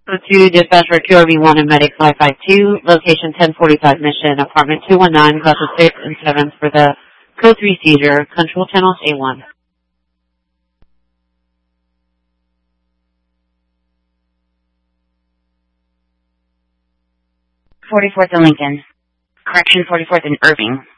So to dispatch for QRV1 and Medic 552, location 1045 Mission, apartment 219, classes 6th and 7th for the code 3 seizure, control channel A1. 44th and Lincoln. Correction, 44th and Irving.